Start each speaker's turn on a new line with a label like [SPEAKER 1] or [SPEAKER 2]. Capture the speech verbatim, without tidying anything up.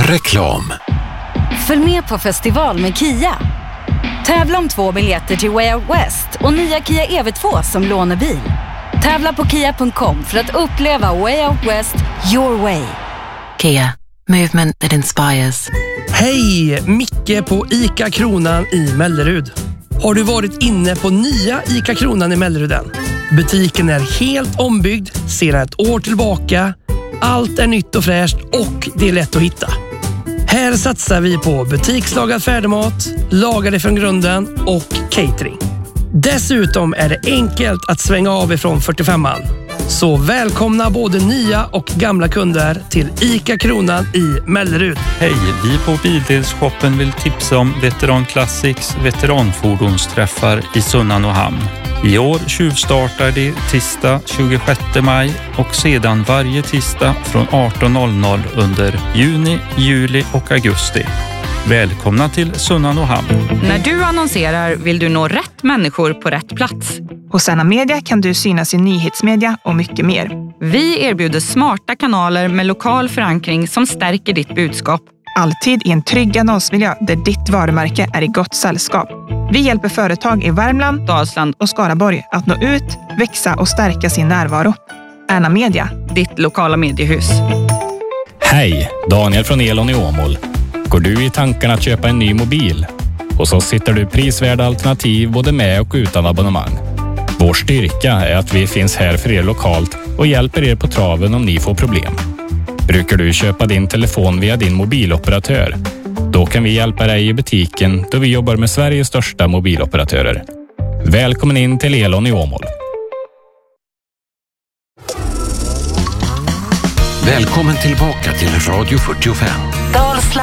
[SPEAKER 1] Reklam.
[SPEAKER 2] Följ med på festival med Kia. Tävla om två biljetter till Way Out West och nya Kia E V två som lånebil. Tävla på kia punkt com för att uppleva Way Out West your way.
[SPEAKER 3] Kia. Movement that inspires.
[SPEAKER 4] Hej! Micke på ICA Kronan i Mellerud. Har du varit inne på nya ICA Kronan i Melleruden? Butiken är helt ombyggd, sedan ett år tillbaka. Allt är nytt och fräscht och det är lätt att hitta. Här satsar vi på butikslagad färdigmat, lagade från grunden och catering. Dessutom är det enkelt att svänga av ifrån fyrtiofemman. Så välkomna både nya och gamla kunder till ICA Kronan i Mellerud.
[SPEAKER 5] Hej, vi på Bildelshoppen vill tipsa om Veteran Classics veteranfordonsträffar i Sunnan och Hamn. I år tjuvstartar det tisdag tjugosjätte maj och sedan varje tisdag från arton noll noll under juni, juli och augusti. Välkomna till Sunnan och Hamn.
[SPEAKER 6] När du annonserar vill du nå rätt människor på rätt plats.
[SPEAKER 7] Hos Anna Media kan du synas i nyhetsmedia och mycket mer.
[SPEAKER 6] Vi erbjuder smarta kanaler med lokal förankring som stärker ditt budskap.
[SPEAKER 7] Alltid i en trygg annonsmiljö där ditt varumärke är i gott sällskap. Vi hjälper företag i Värmland,
[SPEAKER 6] Dalsland
[SPEAKER 7] och Skaraborg att nå ut, växa och stärka sin närvaro. Anna Media,
[SPEAKER 6] ditt lokala mediehus.
[SPEAKER 8] Hej, Daniel från Elon i Åmål. Går du i tanken att köpa en ny mobil? Hos oss hittar du prisvärda alternativ både med och utan abonnemang. Vår styrka är att vi finns här för er lokalt och hjälper er på traven om ni får problem. Brukar du köpa din telefon via din mobiloperatör? Då kan vi hjälpa dig i butiken då vi jobbar med Sveriges största mobiloperatörer. Välkommen in till Elon i Åmål.
[SPEAKER 1] Välkommen tillbaka till Radio fyrtiofem.
[SPEAKER 3] Dalsland.